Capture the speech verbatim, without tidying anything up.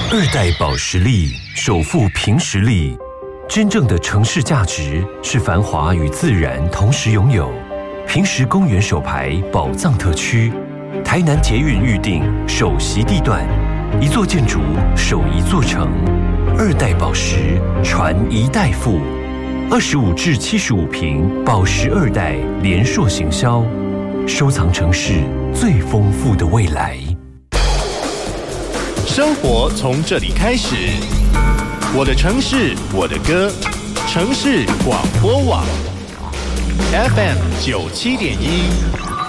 二代宝实力首富凭实力，真正的城市价值是繁华与自然同时拥有。平实公园首排宝藏特区，台南捷运预定首席地段，一座建筑守一座城。二代宝实传一代富，二十五至七十五坪宝实二代联硕行销，收藏城市最丰富的未来。 生活从这里开始，我的城市，我的歌，城市广播网 F M 九七点一。